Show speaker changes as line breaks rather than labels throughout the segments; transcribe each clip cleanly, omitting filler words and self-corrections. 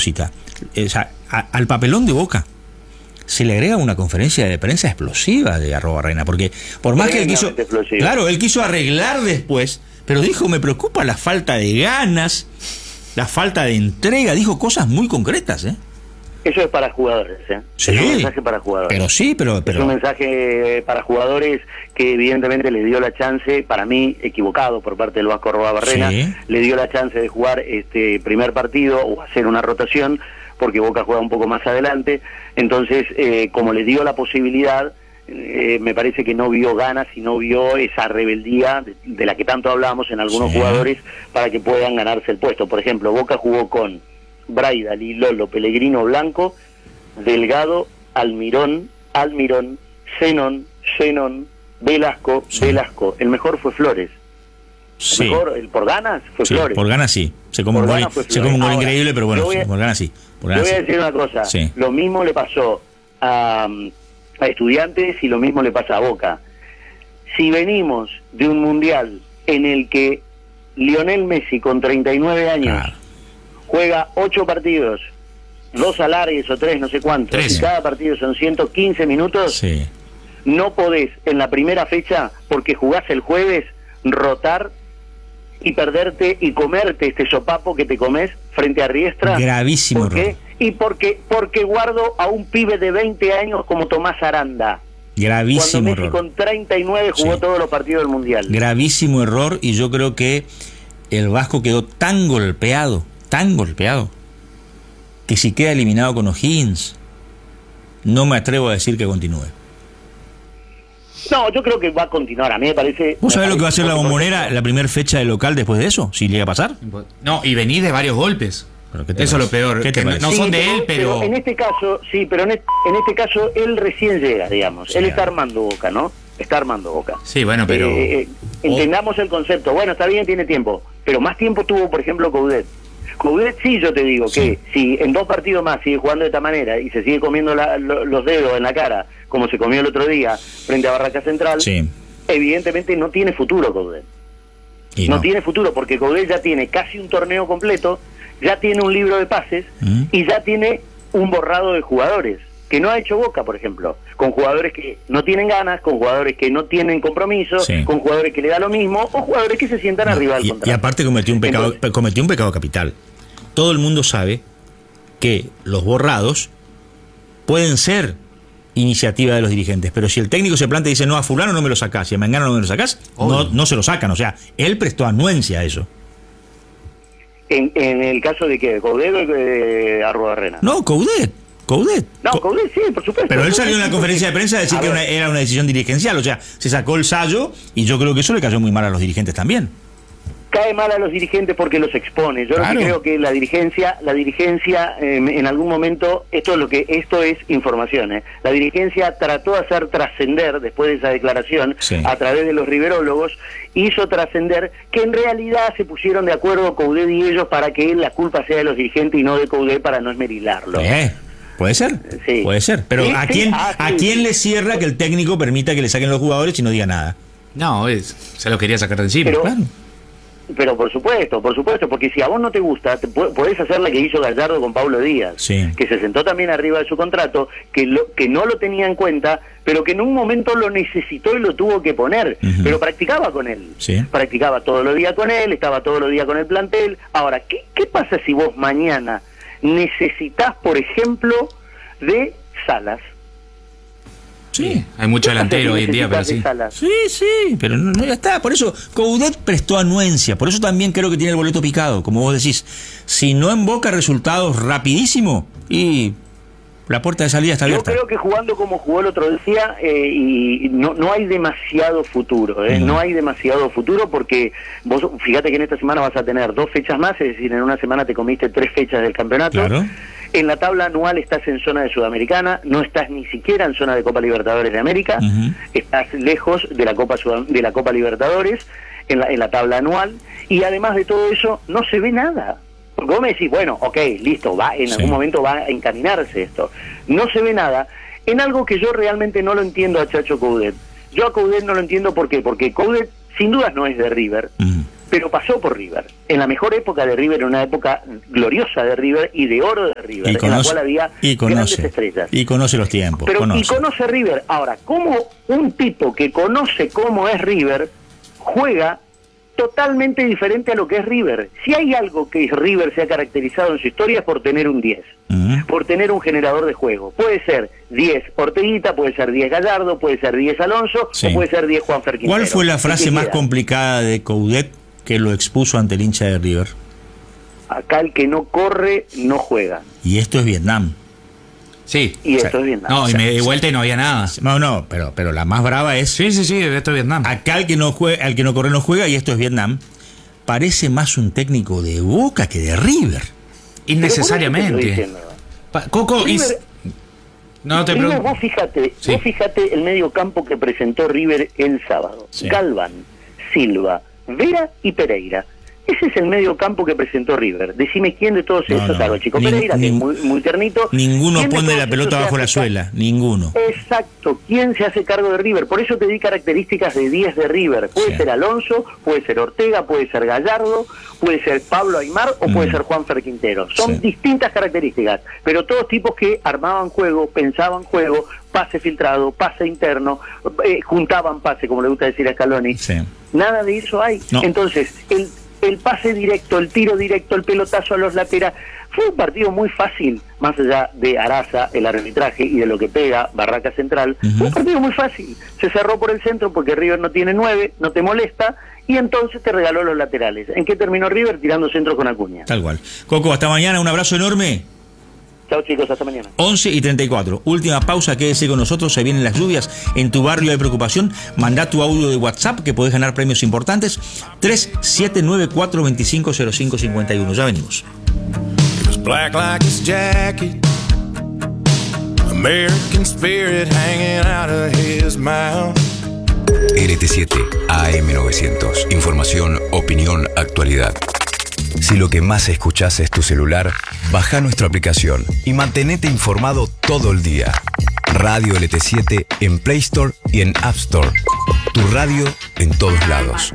cosita. O sea, al papelón de Boca se le agrega una conferencia de prensa explosiva de @Reina, porque por más que él quiso, claro, él quiso arreglar después, pero dijo, me preocupa la falta de ganas, la falta de entrega, dijo cosas muy concretas, ¿eh?
Eso es para jugadores, ¿eh?
Sí,
es un mensaje para jugadores.
Pero sí, pero...
Es un mensaje para jugadores que evidentemente le dio la chance, para mí, equivocado por parte del Vasco Arruabarrena,
sí,
le dio la chance de jugar este primer partido o hacer una rotación, porque Boca juega un poco más adelante. Entonces, como le dio la posibilidad, me parece que no vio ganas y no vio esa rebeldía de la que tanto hablábamos en algunos jugadores para que puedan ganarse el puesto. Por ejemplo, Boca jugó con Braida, Lilolo, Pellegrino, Blanco, Delgado, Almirón, Zenón, Velasco. El mejor fue Flores.
Sí.
Mejor, por ganas fue Flores.
Por ganas sí. Se come un gol increíble, pero bueno, por ganas sí.
Te voy a decir una cosa.
Sí.
Lo mismo le pasó a Estudiantes y lo mismo le pasa a Boca. Si venimos de un mundial en el que Lionel Messi con 39 años juega 8 partidos, 2 alargues o 3, no sé cuántos, y cada partido son 115 minutos, no podés en la primera fecha, porque jugás el jueves, rotar y perderte y comerte este sopapo que te comes frente a Riestra.
Gravísimo.
¿Por qué? Y porque guardo a un pibe de 20 años como Tomás Aranda.
Gravísimo
cuando Messi con 39 jugó todos los partidos del Mundial.
Gravísimo error, y yo creo que el Vasco quedó tan golpeado, que si queda eliminado con O'Higgins, no me atrevo a decir que continúe.
No, yo creo que va a continuar, a mí me parece...
¿Vos sabés lo que va a hacer la Bombonera la primera fecha de local después de eso? Si llega a pasar.
No, y venís de varios golpes. Eso es lo peor.
¿Qué te parece?
No son de él, pero...
En este caso, sí, pero en este caso él recién llega, digamos.
Sí,
él está armando Boca, ¿no? Está armando Boca.
Sí, bueno, pero...
entendamos el concepto. Bueno, está bien, tiene tiempo. Pero más tiempo tuvo, por ejemplo, Coudet. Coudet sí, yo te digo que si en 2 partidos más sigue jugando de esta manera y se sigue comiendo los dedos en la cara, como se comió el otro día frente a Barraca Central, evidentemente no tiene futuro Coudet. No tiene futuro, porque Coudet ya tiene casi un torneo completo, ya tiene un libro de pases y ya tiene un borrado de jugadores, que no ha hecho Boca, por ejemplo, con jugadores que no tienen ganas, con jugadores que no tienen compromiso, con jugadores que le da lo mismo, o jugadores que se sientan arriba del contrato.
Y aparte cometió un pecado capital. Todo el mundo sabe que los borrados pueden ser iniciativa de los dirigentes, pero si el técnico se planta y dice, no, a fulano no me lo sacás, y a Mengano no me lo sacás, no se lo sacan. O sea, él prestó anuencia a eso.
En el caso de que Coudet o de Arruabarrena.
No, Coudet.
No, Coudet sí, por supuesto.
Pero él salió en la conferencia de prensa a decir que era una decisión dirigencial, o sea, se sacó el sallo, y yo creo que eso le cayó muy mal a los dirigentes también.
Cae mal a los dirigentes porque los expone. Yo creo que la dirigencia en algún momento, esto es información, la dirigencia trató de hacer trascender, después de esa declaración, a través de los riverólogos, hizo trascender que en realidad se pusieron de acuerdo Coudet y ellos para que la culpa sea de los dirigentes y no de Coudet, para no esmerilarlo.
Puede ser, puede ser. Pero ¿a quién le cierra que el técnico permita que le saquen los jugadores y no diga nada?
No, se lo quería sacar de encima.
Pero por supuesto, porque si a vos no te gusta, podés hacer la que hizo Gallardo con Pablo Díaz, que se sentó también arriba de su contrato, que no lo tenía en cuenta, pero que en un momento lo necesitó y lo tuvo que poner, pero practicaba con él, practicaba todos los días con él, estaba todos los días con el plantel. Ahora, ¿qué pasa si vos mañana necesitas, por ejemplo, de Salas?
Sí,
hay mucho delantero hoy en día, pero sí.
Sí, pero no, ya está. Por eso Coudet prestó anuencia, por eso también creo que tiene el boleto picado, como vos decís. Si no invoca resultados rapidísimo, y la puerta de salida está abierta.
Yo creo que jugando como jugó el otro día, y no hay demasiado futuro, no hay demasiado futuro, porque vos fíjate que en esta semana vas a tener 2 fechas más, es decir, en una semana te comiste 3 fechas del campeonato. En la tabla anual estás en zona de Sudamericana, no estás ni siquiera en zona de Copa Libertadores de América, estás lejos de la Copa Libertadores en la tabla anual, y además de todo eso no se ve nada. Porque vos me decís, bueno, ok, listo, en algún momento va a encaminarse esto. No se ve nada en algo que yo realmente no lo entiendo a Chacho Coudet. Yo a Coudet no lo entiendo, ¿por qué? Porque Coudet sin dudas no es de River, pero pasó por River. En la mejor época de River, una época gloriosa de River y de oro de River, en la cual había grandes estrellas.
Y conoce los tiempos.
Y conoce River. Ahora, ¿cómo un tipo que conoce cómo es River juega totalmente diferente a lo que es River? Si hay algo que River se ha caracterizado en su historia es por tener un 10, por tener un generador de juego. Puede ser 10 Orteguita, puede ser 10 Gallardo, puede ser 10 Alonso, o puede ser 10 Juanfer Quintero.
¿Cuál fue la frase más complicada de Coudet que lo expuso ante el hincha de River?
Acá el que no corre, no juega.
Y esto es Vietnam.
Sí.
Y esto es Vietnam.
No, y me di vuelta y no había nada.
No, pero la más brava es...
Sí, esto es Vietnam.
Acá el que no corre no juega, y esto es Vietnam. Parece más un técnico de Boca que de River.
Innecesariamente. Coco,
River, River, vos fíjate el medio campo que presentó River el sábado. Sí. Galván, Silva, Vera y Pereira. Ese es el medio campo que presentó River. Decime quién de todos esos, claro, Chico Pereira, que es muy ternito.
Ninguno pone la pelota bajo la suela, ninguno.
Exacto, ¿quién se hace cargo de River? Por eso te di características de 10 de River. Puede ser Alonso, puede ser Ortega, puede ser Gallardo, puede ser Pablo Aimar o puede ser Juanfer Quintero. Son distintas características, pero todos tipos que armaban juego, pensaban juego, pase filtrado, pase interno, juntaban pase, como le gusta decir a Scaloni. Nada de eso hay. Entonces, el pase directo, el tiro directo, el pelotazo a los laterales. Fue un partido muy fácil, más allá de Araza, el arbitraje y de lo que pega Barraca Central. Fue un partido muy fácil. Se cerró por el centro porque River no tiene 9, no te molesta, y entonces te regaló los laterales. ¿En qué terminó River? Tirando centros con Acuña.
Tal cual. Coco, hasta mañana, un abrazo enorme.
Chao chicos, hasta mañana.
11:34. Última pausa, quédese con nosotros, se vienen las lluvias. En tu barrio hay preocupación, mandá tu audio de WhatsApp que podés ganar premios importantes. 3794-250551. Ya venimos.
Black like his jacket, American spirit hanging out of his mouth.
LT7 AM900. Información, opinión, actualidad. Si lo que más escuchás es tu celular, baja nuestra aplicación y mantenete informado todo el día. Radio LT7 en Play Store y en App Store. Tu radio en todos lados.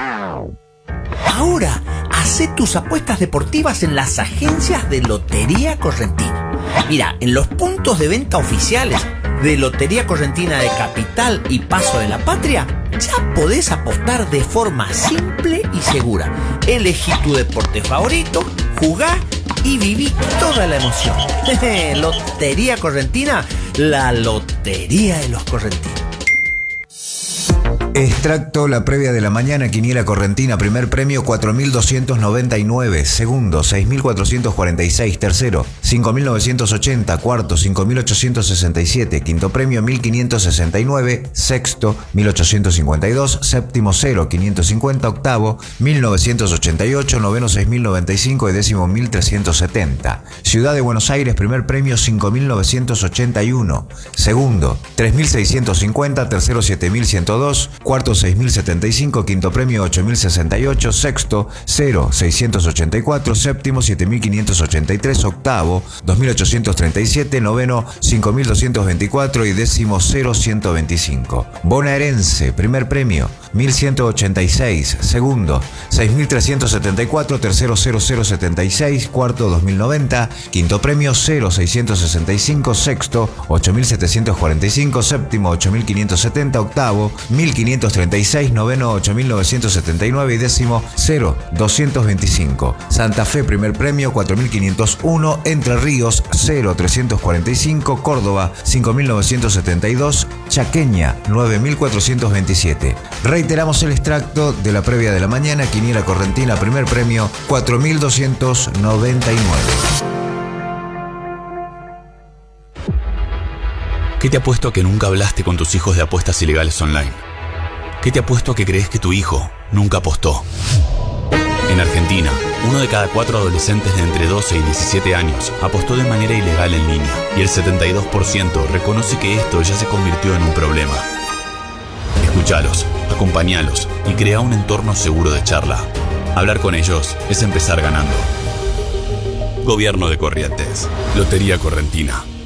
Ahora, hacé tus apuestas deportivas en las agencias de Lotería Correntina. Mira, en los puntos de venta oficiales de Lotería Correntina de Capital y Paso de la Patria, ya podés apostar de forma simple y segura. Elegí tu deporte favorito, jugá y viví toda la emoción. Lotería Correntina, la lotería de los correntinos.
Extracto, la previa de la mañana, quiniela correntina, primer premio 4.299, segundo 6.446, tercero 5.980, cuarto 5.867, quinto premio 1.569, sexto 1.852, séptimo 0.550, octavo 1.988, noveno 6.095 y décimo 1.370. Ciudad de Buenos Aires, primer premio 5.981, segundo 3.650, tercero 7.102, cuarto 6.075, quinto premio 8.068, sexto 0.684, séptimo 7.583, octavo 2.837, noveno 5.224 y décimo 0.125. Bonaerense, primer premio 1.186, segundo 6.374, tercero 0.076, cuarto 2.090, quinto premio 0.665, sexto 8.745, séptimo 8.570, octavo 1.536, noveno 8.979 y décimo 0.225. Santa Fe, primer premio 4.501, Entre Ríos 0.345, Córdoba 5.972, Chaqueña 9.427. Reiteramos el extracto de la previa de la mañana, quiniela correntina, primer premio 4.299.
¿Qué te apuesto a que nunca hablaste con tus hijos de apuestas ilegales online? ¿Qué te apuesto a que crees que tu hijo nunca apostó? En Argentina, 1 de cada 4 adolescentes de entre 12 y 17 años apostó de manera ilegal en línea y el 72% reconoce que esto ya se convirtió en un problema. Escuchalos, acompañalos y crea un entorno seguro de charla. Hablar con ellos es empezar ganando. Gobierno de Corrientes. Lotería Correntina.